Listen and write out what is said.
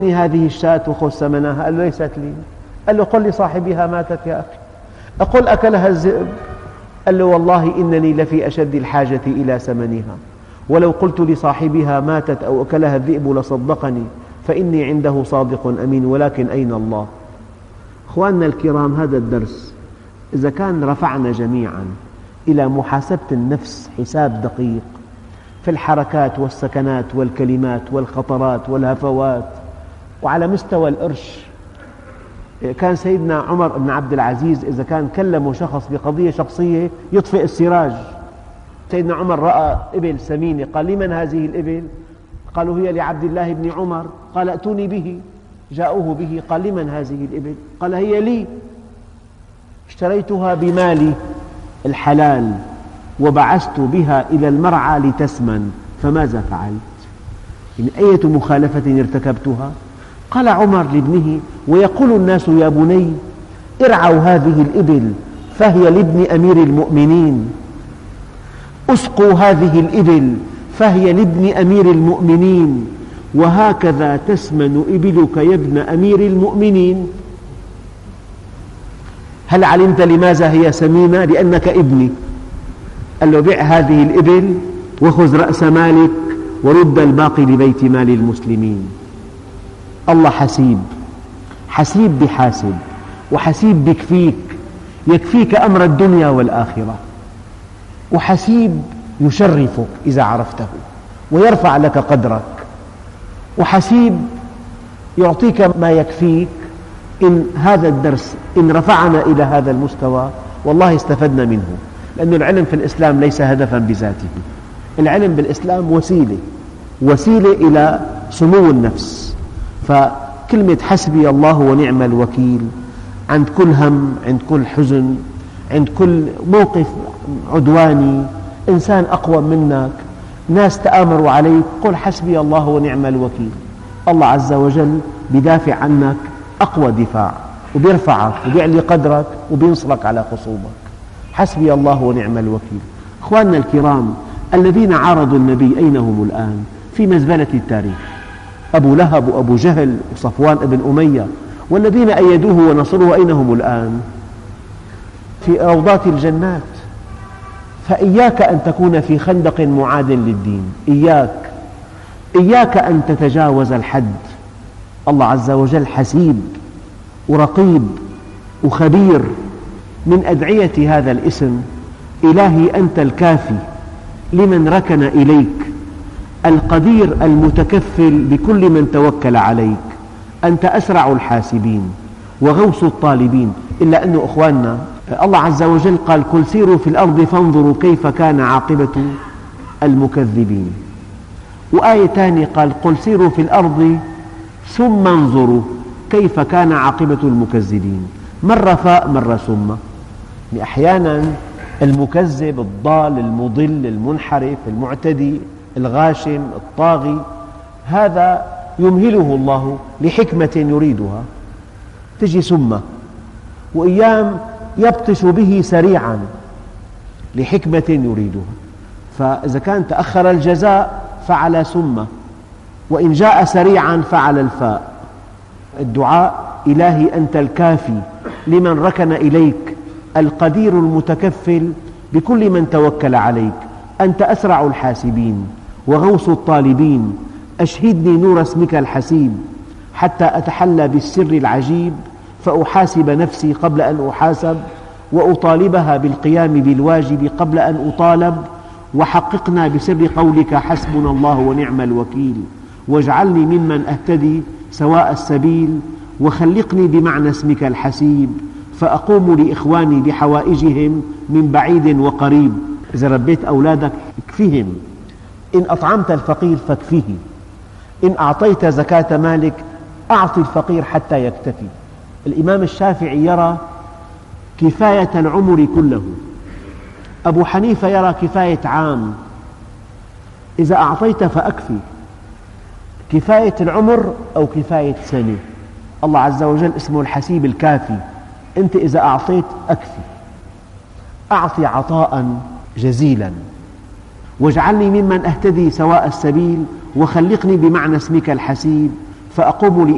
هذه الشاة وخذ ثمنها. قال له ليست لي. قال له قل لصاحبها ماتت يا أخي. أقول أكلها الذئب. قال له والله إنني لفي أشد الحاجة إلى ثمنها، ولو قلت لصاحبها ماتت أو أكلها الذئب لصدقني، فإني عنده صادق أمين، ولكن أين الله؟ أخواننا الكرام، هذا الدرس إذا كان رفعنا جميعا إلى محاسبة النفس حساب دقيق في الحركات والسكنات والكلمات والخطرات والهفوات وعلى مستوى القرش. كان سيدنا عمر بن عبد العزيز إذا كان كلمه شخص بقضية شخصية يطفئ السراج. سيدنا عمر رأى إبل سمينة، قال لمن هذه الإبل؟ قالوا هي لعبد الله بن عمر. قال ائتوني به. جاءوه به. قال لمن هذه الإبل؟ قال هي لي، اشتريتها بمالي الحلال وبعثت بها إلى المرعى لتسمن، فماذا فعلت؟ يعني أية مخالفة ارتكبتها؟ قال عمر لابنه: ويقول الناس يا بني ارعوا هذه الإبل فهي لابن أمير المؤمنين، اسقوا هذه الإبل فهي لابن أمير المؤمنين، وهكذا تسمن إبلك يا ابن أمير المؤمنين. هل علمت لماذا هي سمينة؟ لأنك ابني. قال له: بع هذه الإبل وخذ رأس مالك ورد الباقي لبيت مال المسلمين. الله حسيب، حسيب بحاسب، وحسيب بكفيك، يكفيك أمر الدنيا والآخرة، وحسيب يشرفك إذا عرفته ويرفع لك قدرك، وحسيب يعطيك ما يكفيك. إن هذا الدرس إن رفعنا إلى هذا المستوى والله استفدنا منه، لأن العلم في الإسلام ليس هدفا بذاته. العلم بالإسلام وسيلة إلى سمو النفس. فكلمة حسبي الله ونعم الوكيل عند كل هم، عند كل حزن، عند كل موقف عدواني، إنسان أقوى منك، ناس تآمروا عليك، قل حسبي الله ونعم الوكيل. الله عز وجل بدافع عنك أقوى دفاع، وبيرفعك وبيعلي قدرك وبينصرك على خصومك. حسبي الله ونعم الوكيل. أخواننا الكرام، الذين عارضوا النبي أين هم الآن؟ في مزبلة التاريخ. أبو لهب وأبو جهل وصفوان بن أمية، والذين أيدوه ونصروه أين هم الآن؟ في روضات الجنات. فإياك أن تكون في خندق معاد للدين، إياك أن تتجاوز الحد. الله عز وجل حسيب ورقيب وخبير. من أدعية هذا الاسم: إلهي أنت الكافي لمن ركن إليك، القدير المتكفل بكل من توكل عليك، أنت أسرع الحاسبين وغوث الطالبين. إلا أنه أخواننا الله عز وجل قال: قل سيروا في الأرض فانظروا كيف كان عاقبة المكذبين. وآية ثانية قال: قل سيروا في الأرض ثم انظروا كيف كان عاقبة المكذبين. مرة فاء مرة ثم. يعني أحيانا المكذب الضال المضل المنحرف المعتدي الغاشم الطاغي، هذا يمهله الله لحكمة يريدها، تجي ثم. وأيام يبطش به سريعا لحكمة يريدها. فإذا كان تأخر الجزاء فعل ثم، وإن جاء سريعا فعل الفاء. الدعاء: إلهي أنت الكافي لمن ركن إليك، القدير المتكفل بكل من توكل عليك، أنت أسرع الحاسبين وغوث الطالبين، أشهدني نور اسمك الحسيب حتى أتحلى بالسر العجيب، فأحاسب نفسي قبل أن أحاسب، وأطالبها بالقيام بالواجب قبل أن أطالب، وحققنا بسر قولك حسبنا الله ونعم الوكيل، واجعلني ممن أهتدي سواء السبيل، وخلقني بمعنى اسمك الحسيب، فأقوم لإخواني بحوائجهم من بعيد وقريب. إذا ربيت أولادك اكفهم، إن أطعمت الفقير فاكفه، إن أعطيت زكاة مالك أعط الفقير حتى يكتفي. الإمام الشافعي يرى كفاية العمر كله، أبو حنيفة يرى كفاية عام. إذا أعطيت فأكفي، كفاية العمر أو كفاية سنة. الله عز وجل اسمه الحسيب الكافي. أنت إذا أعطيت أكفي، أعطي عطاء جزيلا، واجعلني ممن أهتدي سواء السبيل، وخلقني بمعنى اسمك الحسيب، فأقوم